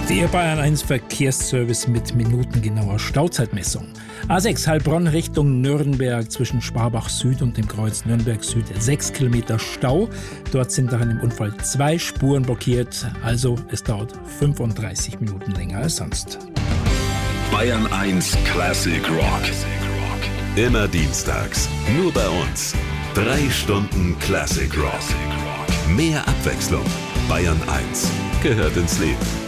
Der Bayern 1 Verkehrsservice mit minutengenauer Stauzeitmessung. A6 Heilbronn Richtung Nürnberg zwischen Schwabach Süd und dem Kreuz Nürnberg Süd 6 Kilometer Stau. Dort sind nach einem Unfall 2 Spuren blockiert, also es dauert 35 Minuten länger als sonst. Bayern 1 Classic Rock. Immer dienstags, nur bei uns. 3 Stunden Classic Rock. Mehr Abwechslung. Bayern 1 gehört ins Leben.